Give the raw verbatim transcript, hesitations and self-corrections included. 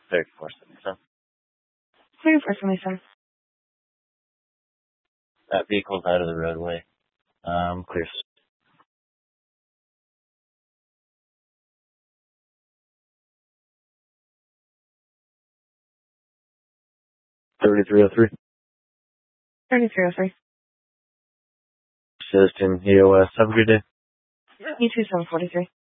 thirty-four seventy-seven. thirty-four seventy-seven. That vehicle's out of the roadway. Um, clear. thirty-three oh three. thirty-three oh three. Assistant E O S. Have a good day. E two seven forty-three.